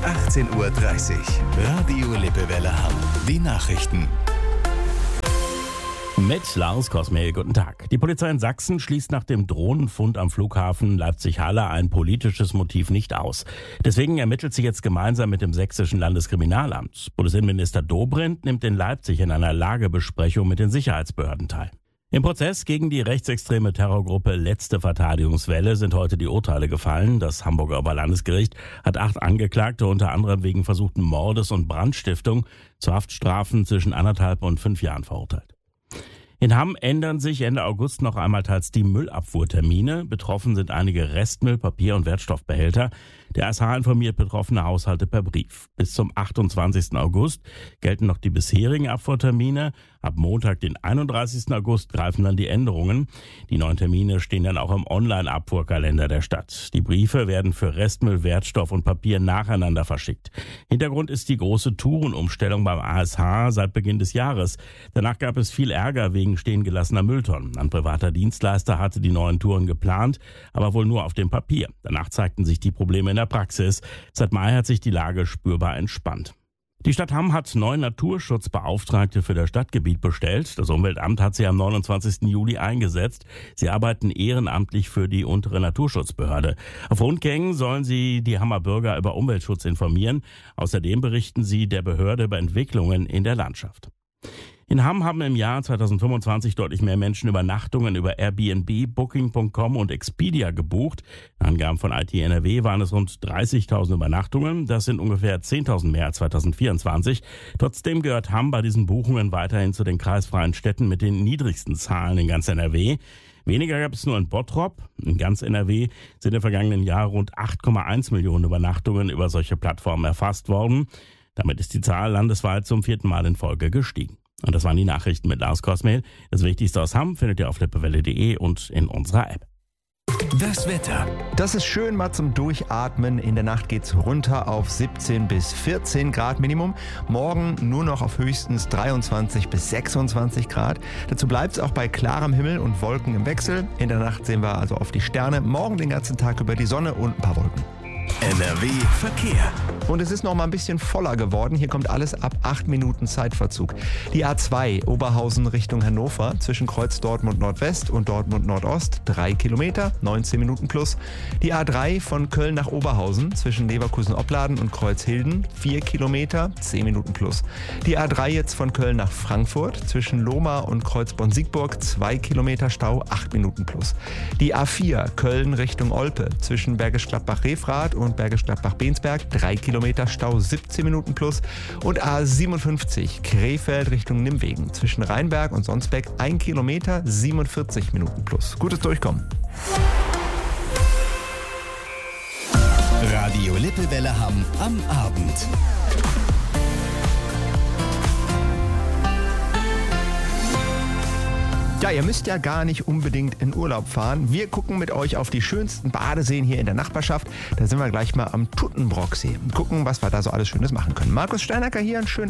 18:30 Uhr. Radio Lippewelle Hamm. Die Nachrichten. Mit Lars Kosmel, guten Tag. Die Polizei in Sachsen schließt nach dem Drohnenfund am Flughafen Leipzig-Halle ein politisches Motiv nicht aus. Deswegen ermittelt sie jetzt gemeinsam mit dem sächsischen Landeskriminalamt. Bundesinnenminister Dobrindt nimmt in Leipzig in einer Lagebesprechung mit den Sicherheitsbehörden teil. Im Prozess gegen die rechtsextreme Terrorgruppe Letzte Verteidigungswelle sind heute die Urteile gefallen. Das Hamburger Oberlandesgericht hat 8 Angeklagte unter anderem wegen versuchten Mordes und Brandstiftung zu Haftstrafen zwischen 1,5 und 5 Jahren verurteilt. In Hamm ändern sich Ende August noch einmal teils die Müllabfuhrtermine. Betroffen sind einige Restmüll-, Papier- und Wertstoffbehälter. Der ASH informiert betroffene Haushalte per Brief. Bis zum 28. August gelten noch die bisherigen Abfuhrtermine. Ab Montag, den 31. August, greifen dann die Änderungen. Die neuen Termine stehen dann auch im Online-Abfuhrkalender der Stadt. Die Briefe werden für Restmüll, Wertstoff und Papier nacheinander verschickt. Hintergrund ist die große Tourenumstellung beim ASH seit Beginn des Jahres. Danach gab es viel Ärger wegen stehen gelassener Mülltonnen. Ein privater Dienstleister hatte die neuen Touren geplant, aber wohl nur auf dem Papier. Danach zeigten sich die Probleme in der Praxis. Seit Mai hat sich die Lage spürbar entspannt. Die Stadt Hamm hat 9 Naturschutzbeauftragte für das Stadtgebiet bestellt. Das Umweltamt hat sie am 29. Juli eingesetzt. Sie arbeiten ehrenamtlich für die untere Naturschutzbehörde. Auf Rundgängen sollen sie die Hammer Bürger über Umweltschutz informieren. Außerdem berichten sie der Behörde über Entwicklungen in der Landschaft. In Hamm haben im Jahr 2025 deutlich mehr Menschen Übernachtungen über Airbnb, Booking.com und Expedia gebucht. Nach Angaben von IT NRW waren es rund 30.000 Übernachtungen. Das sind ungefähr 10.000 mehr als 2024. Trotzdem gehört Hamm bei diesen Buchungen weiterhin zu den kreisfreien Städten mit den niedrigsten Zahlen in ganz NRW. Weniger gab es nur in Bottrop. In ganz NRW sind im vergangenen Jahr rund 8,1 Millionen Übernachtungen über solche Plattformen erfasst worden. Damit ist die Zahl landesweit zum 4. Mal in Folge gestiegen. Und das waren die Nachrichten mit Lars Kosmel. Das Wichtigste aus Hamm findet ihr auf lippewelle.de und in unserer App. Das Wetter. Das ist schön mal zum Durchatmen. In der Nacht geht's runter auf 17 bis 14 Grad Minimum. Morgen nur noch auf höchstens 23 bis 26 Grad. Dazu bleibt's auch bei klarem Himmel und Wolken im Wechsel. In der Nacht sehen wir also auf die Sterne. Morgen den ganzen Tag über die Sonne und ein paar Wolken. NRW Verkehr. Und es ist noch mal ein bisschen voller geworden. Hier kommt alles ab 8 Minuten Zeitverzug. Die A2 Oberhausen Richtung Hannover zwischen Kreuz Dortmund Nordwest und Dortmund Nordost 3 Kilometer, 19 Minuten plus. Die A3 von Köln nach Oberhausen zwischen Leverkusen-Opladen und Kreuzhilden 4 Kilometer, 10 Minuten plus. Die A3 jetzt von Köln nach Frankfurt zwischen Lohmar und Kreuzborn-Siegburg 2 Kilometer Stau, 8 Minuten plus. Die A4 Köln Richtung Olpe zwischen Bergisch Gladbach-Refrath und Bergisch Gladbach-Bensberg 3 Kilometer Stau, 17 Minuten plus. Und A57 Krefeld Richtung Nimwegen zwischen Rheinberg und Sonsbeck 1 Kilometer, 47 Minuten plus. Gutes Durchkommen. Radio Lippewelle Hamm am Abend. Ja, ihr müsst ja gar nicht unbedingt in Urlaub fahren. Wir gucken mit euch auf die schönsten Badeseen hier in der Nachbarschaft. Da sind wir gleich mal am Tuttenbrocksee und gucken, was wir da so alles Schönes machen können. Markus Steinacker hier, einen schönen